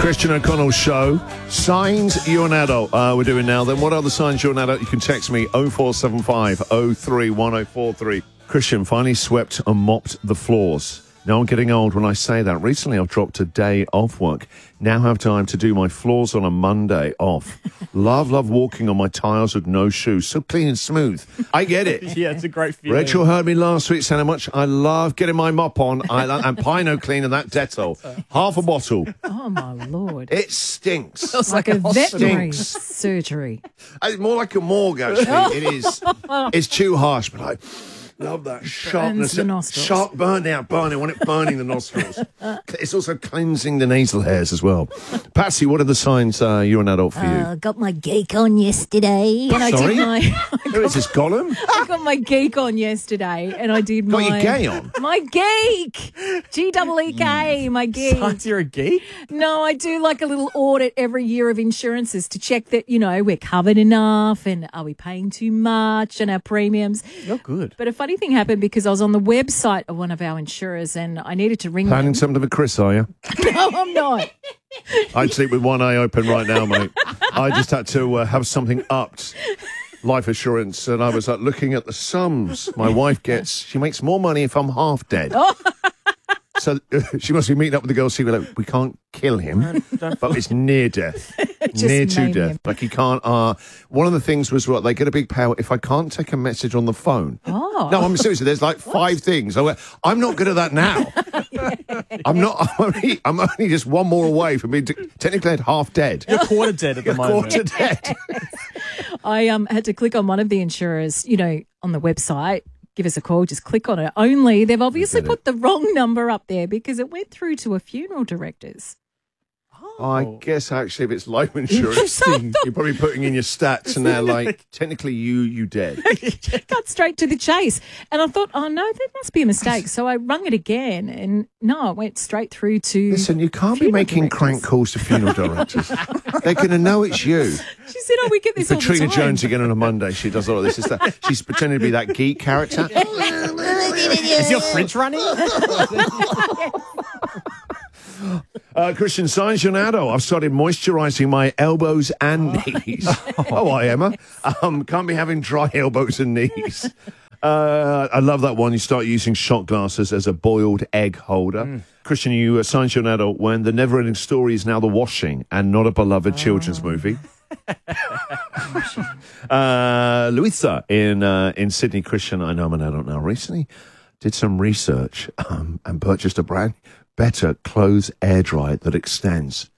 Christian O'Connell Show. Signs you're an adult. We're doing now. Then what other signs you're an adult? You can text me 0475 03 1043. Christian finally swept and mopped the floors. Now I'm getting old when I say that. Recently I've dropped a day off work. Now have time to do my floors on a Monday off. Love walking on my tiles with no shoes. So clean and smooth. I get it. Yeah, it's a great feeling. Rachel heard me last week saying how much I love getting my mop on and Pino cleaning that Dettol. Half a bottle. Oh, my Lord. It stinks. It's like a veterinary surgery. It's more like a morgue, actually. It is. It's too harsh, but I love that sharpness. The nostrils. Sharp burning. I want it burning the nostrils. It's also cleansing the nasal hairs as well. Patsy, what are the signs you're an adult for you? I got my geek on yesterday. And Sorry? I did Who is this, Gollum? I got my geek on yesterday and I did Got your gay on? My geek! G-E-E-K, my geek. Signs you're a geek? No, I do like a little audit every year of insurances to check that, you know, we're covered enough and are we paying too much and our premiums. You're good. But a funny thing happened because I was on the website of one of our insurers and I needed to ring Planning them. something with Chris, are you? No, I'm not. I'd sleep with one eye open right now, mate. I just had to have something upped. Life assurance, and I was like looking at the sums my wife gets. She makes more money if I'm half dead. So she must be meeting up with the girl. See, like, we can't kill him, but it's near death, near to name death. him. Like he can't. One of the things was what they get a big payout if I can't take a message on the phone. Oh. No, I'm seriously. There's like 5 things. I'm not good at that now. I'm not. I'm only just one more away from being technically half dead. You're quarter dead at the moment. Quarter dead. I had to click on one of the insurers, you know, on the website. Give us a call, just click on it. Only they've obviously put the wrong number up there because it went through to a funeral director's. I guess actually, if it's life insurance, you're probably putting in your stats, and they're like, technically, you dead. Cut straight to the chase. And I thought, oh, no, that must be a mistake. So I rung it again, and no, it went straight through to... Listen, you can't be funeral making directors. crank calls to funeral directors. They're going to know it's you. She said, oh, we get this all the Katrina time. Jones again on a Monday. She does all of this. Is that she's pretending to be that geek character? Is your fridge running? Christian Saint-Genado, I've started moisturising my elbows and knees. Oh, hi, Emma. Can't be having dry elbows and knees. I love that one. You start using shot glasses as a boiled egg holder. Christian, you Saint-Genado when The Never-Ending Story is now The Washing and not a beloved children's movie. Louisa in Sydney. Christian, I know I'm an adult now. Recently did some research and purchased a brand better clothes air dryer that extends.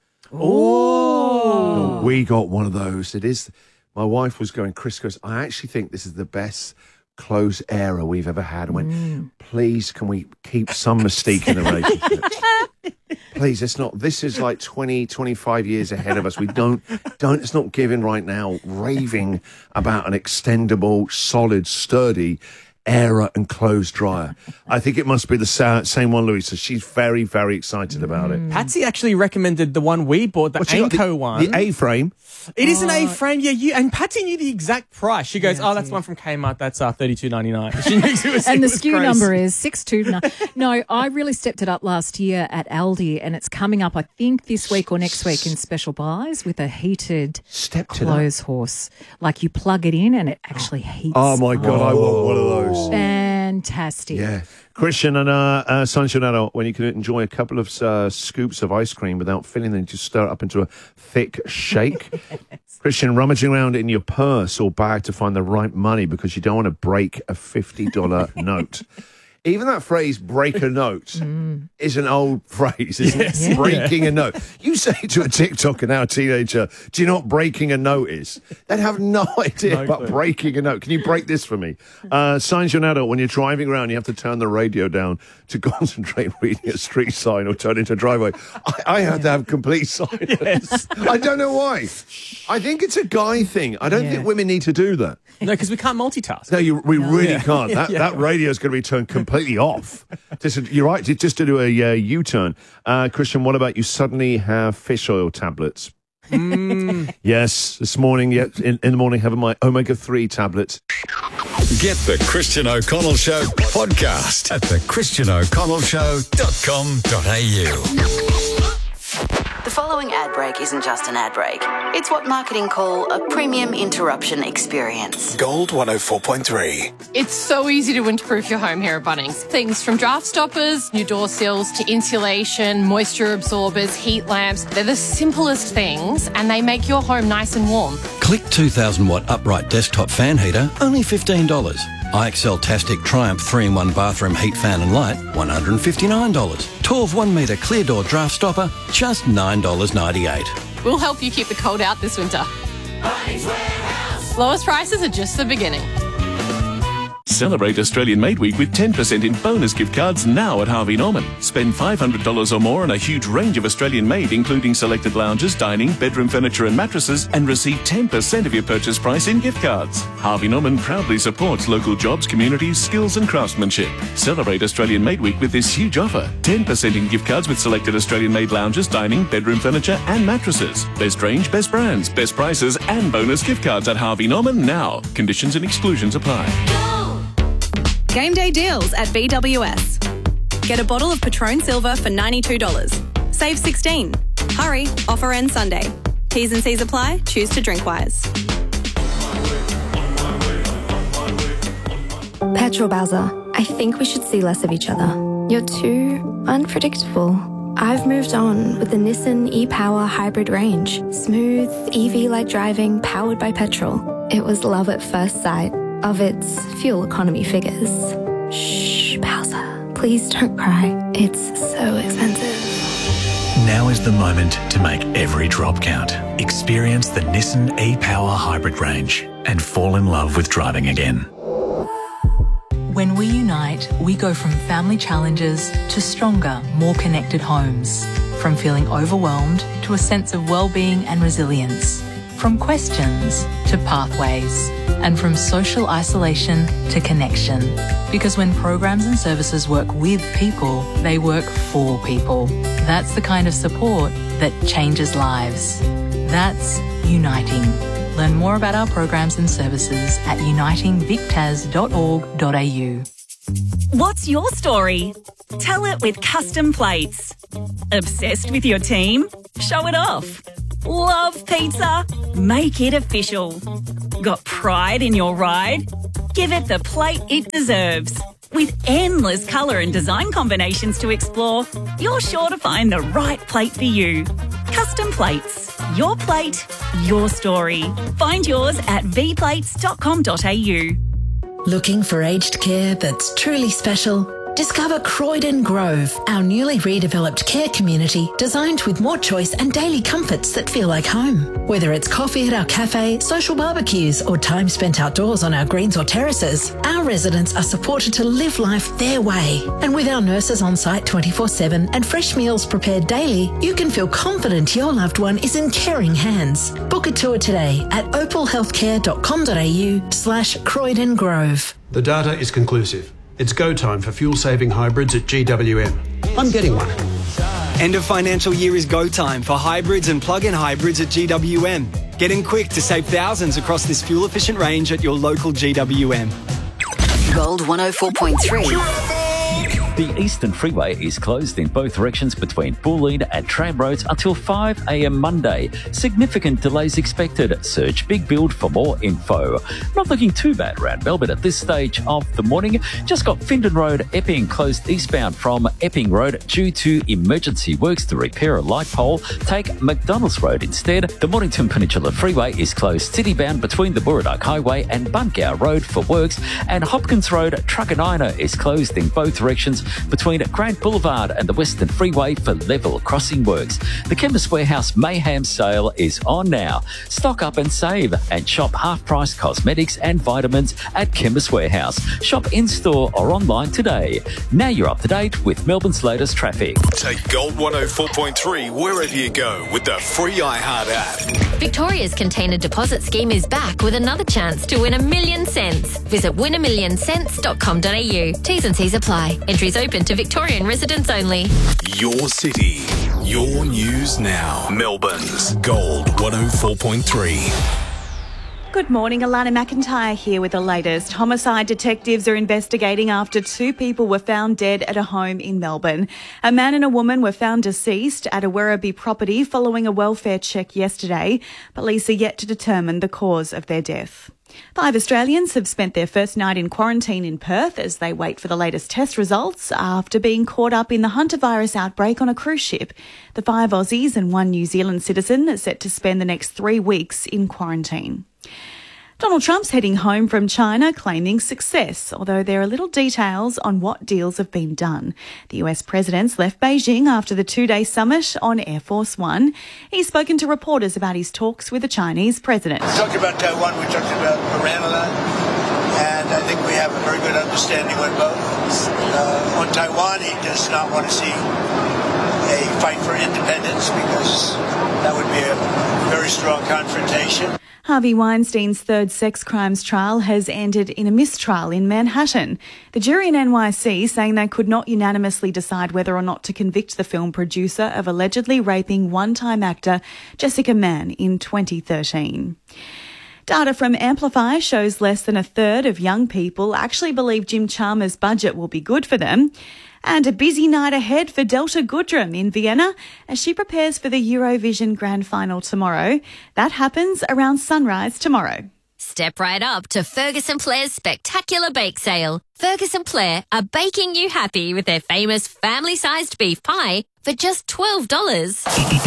Oh. We got one of those. It is. My wife was going, Chris goes, I actually think this is the best clothes airer we've ever had. I went, please, can we keep some mystique in the relationship? Please, it's not. This is like 20, 25 years ahead of us. We don't, it's not giving right now, raving about an extendable, solid, sturdy airer and clothes dryer. I think it must be the same one, Louisa. She's very, very excited about it. Patsy actually recommended the one we bought, the What's she got? Anko one. The A-frame. It is an A-frame, yeah. And Patsy knew the exact price. She goes, "Oh, that's one from Kmart. That's $32.99." She knew it was. And the it was SKU crazy. number is 629. No, I really stepped it up last year at Aldi, and it's coming up, I think, this week or next week in special buys with a heated Stepped it up. clothes horse. Like you plug it in and it actually heats. Oh, my God, I want one of those. Fantastic. Yeah. Christian and Saint-Genado, when you can enjoy a couple of scoops of ice cream without filling them, just stir it up into a thick shake. Christian, rummaging around in your purse or bag to find the right money because you don't want to break a $50 note. Even that phrase, break a note, is an old phrase, isn't it? Breaking a note. You say to a TikToker now, a teenager, do you know what breaking a note is? They'd have no idea about breaking a note. Can you break this for me? Saint-Genado, when you're driving around, you have to turn the radio down to concentrate reading a street sign or turn into a driveway. I have to have complete silence. Yes. I don't know why. I think it's a guy thing. I don't think women need to do that. No, because we can't multitask. No, we really can't. That Yeah. radio is going to be turned completely off. You're right, just to do a U-turn. Christian, what about you suddenly have fish oil tablets? Yes, this morning, in the morning, having my omega-3 tablets. Get the Christian O'Connell Show podcast at thechristianoconnellshow.com.au. The following ad break isn't just an ad break. It's what marketing call a premium interruption experience. Gold 104.3. It's so easy to winterproof your home here at Bunnings. Things from draft stoppers, new door sills, to insulation, moisture absorbers, heat lamps. They're the simplest things and they make your home nice and warm. Click 2,000 watt upright desktop fan heater, only $15. IXL Tastic Triumph 3-in-1 bathroom heat fan and light, $159. 12 1 metre clear door draft stopper, just $9.98. We'll help you keep the cold out this winter. Lowest prices are just the beginning. Celebrate Australian Made Week with 10% in bonus gift cards now at Harvey Norman. Spend $500 or more on a huge range of Australian made, including selected lounges, dining, bedroom furniture and mattresses, and receive 10% of your purchase price in gift cards. Harvey Norman proudly supports local jobs, communities, skills and craftsmanship. Celebrate Australian Made Week with this huge offer. 10% in gift cards with selected Australian made lounges, dining, bedroom furniture and mattresses. Best range, best brands, best prices and bonus gift cards at Harvey Norman now. Conditions and exclusions apply. Game day deals at BWS. Get a bottle of Patron Silver for $92. Save $16. Hurry, offer ends Sunday. T's and C's apply. Choose to drink wise. Petrol Bowser, I think we should see less of each other. You're too unpredictable. I've moved on with the Nissan e-Power hybrid range. Smooth, EV-like driving, powered by petrol. It was love at first sight of its fuel economy figures. Shh, Bowser, please don't cry. It's so expensive. Now is the moment to make every drop count. Experience the Nissan e-Power hybrid range and fall in love with driving again. When we unite, we go from family challenges to stronger, more connected homes. From feeling overwhelmed to a sense of well-being and resilience. From questions to pathways. And from social isolation to connection. Because when programs and services work with people, they work for people. That's the kind of support that changes lives. That's Uniting. Learn more about our programs and services at unitingvictas.org.au. What's your story? Tell it with Custom Plates. Obsessed with your team? Show it off. Love pizza? Make it official. Got pride in your ride? Give it the plate it deserves. With endless colour and design combinations to explore, you're sure to find the right plate for you. Custom Plates. Your plate, your story. Find yours at vplates.com.au. Looking for aged care that's truly special? Discover Croydon Grove, our newly redeveloped care community designed with more choice and daily comforts that feel like home. Whether it's coffee at our cafe, social barbecues, or time spent outdoors on our greens or terraces, our residents are supported to live life their way. And with our nurses on site 24/7 and fresh meals prepared daily, you can feel confident your loved one is in caring hands. Book a tour today at opalhealthcare.com.au/Croydon Grove. The data is conclusive. It's go time for fuel-saving hybrids at GWM. I'm getting one. End of financial year is go time for hybrids and plug-in hybrids at GWM. Get in quick to save thousands across this fuel-efficient range at your local GWM. Gold 104.3. The Eastern Freeway is closed in both directions between Bulleen and Tram Roads until 5 a.m. Monday. Significant delays expected. Search Big Build for more info. Not looking too bad around Melbourne at this stage of the morning. Just got Findon Road, Epping closed eastbound from Epping Road due to emergency works to repair a light pole. Take McDonald's Road instead. The Mornington Peninsula Freeway is closed citybound between the Burraduk Highway and Bungow Road for works. And Hopkins Road, Truckanina is closed in both directions between Grant Boulevard and the Western Freeway for level crossing works. The Chemist Warehouse Mayhem sale is on now. Stock up and save and shop half-price cosmetics and vitamins at Chemist Warehouse. Shop in-store or online today. Now you're up to date with Melbourne's latest traffic. Take Gold 104.3 wherever you go with the free iHeart app. Victoria's Container Deposit Scheme is back with another chance to win $1 million. Visit winamillion.com.au. T's and C's apply. Entries open to Victorian residents only. Your city, your news now. Melbourne's Gold 104.3. Good morning, Alana McIntyre here with the latest. Homicide detectives are investigating after 2 people were found dead at a home in Melbourne. A man and a woman were found deceased at a Werribee property following a welfare check yesterday. Police are yet to determine the cause of their death. 5 Australians have spent their first night in quarantine in Perth as they wait for the latest test results after being caught up in the hantavirus outbreak on a cruise ship. The 5 Aussies and 1 New Zealand citizen are set to spend the next 3 weeks in quarantine. Donald Trump's heading home from China claiming success, although there are little details on what deals have been done. The US president's left Beijing after the 2-day summit on Air Force One. He's spoken to reporters about his talks with the Chinese president. We talked about Taiwan, we talked about Iran a lot, and I think we have a very good understanding with both. On Taiwan, he does not want to see a fight for independence because that would be a very strong confrontation. Harvey Weinstein's 3rd sex crimes trial has ended in a mistrial in Manhattan. The jury in NYC saying they could not unanimously decide whether or not to convict the film producer of allegedly raping one-time actor Jessica Mann in 2013. Data from Amplify shows less than a third of young people actually believe Jim Chalmers' budget will be good for them. And a busy night ahead for Delta Goodrem in Vienna as she prepares for the Eurovision Grand Final tomorrow. That happens around sunrise tomorrow. Step right up to Ferguson Blair's spectacular bake sale. Ferguson Blair are baking you happy with their famous family-sized beef pie for just $12.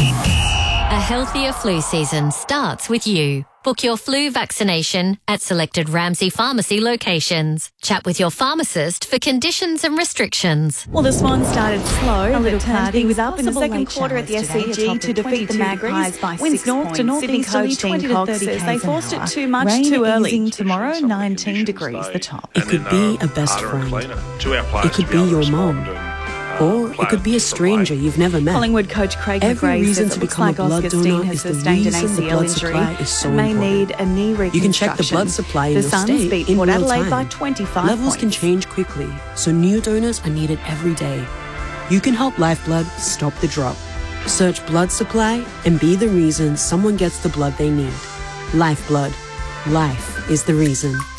A healthier flu season starts with you. Book your flu vaccination at selected Ramsay Pharmacy locations. Chat with your pharmacist for conditions and restrictions. Well, the Swans started slow, but turned things up in the second quarter at the SCG to defeat the Magpies. Winds north to northeasterly 20 to 30 as they forced it too much too early. Tomorrow, 19 degrees the top. It could be a best friend. It could be your mom. Or it could be a stranger you've never met. Collingwood coach Craig McRae says it looks like Oscar Steen has sustained an ACL injury and may need a knee reconstruction. You can check the blood supply in the your Suns state beat in Port real Adelaide time. by 25 Levels points. can change quickly, so new donors are needed every day. You can help Lifeblood stop the drop. Search blood supply and be the reason someone gets the blood they need. Lifeblood. Life is the reason.